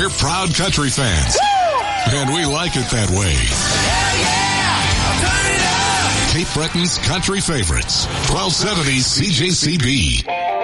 We're proud country fans. Woo! And we like it that way. Hell yeah! Turn it up! Cape Breton's country favorites. 1270 CJCB.